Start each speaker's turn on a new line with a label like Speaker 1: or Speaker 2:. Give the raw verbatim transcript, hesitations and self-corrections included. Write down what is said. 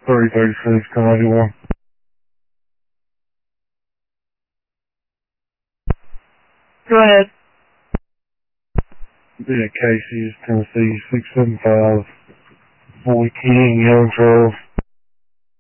Speaker 1: three thirty-six, ten eighty-one.
Speaker 2: Go ahead.
Speaker 1: Yeah, Casey's, Tennessee, six seven five, Boy King, Young Charles.